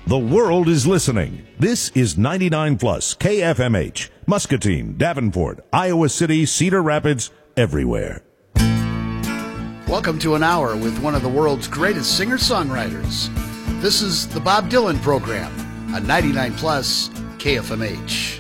The world is listening. This is 99 Plus KFMH, Muscatine, Davenport, Iowa City, Cedar Rapids, everywhere. Welcome to an hour with one of the world's greatest singer-songwriters. This is the Bob Dylan Program on 99 Plus KFMH.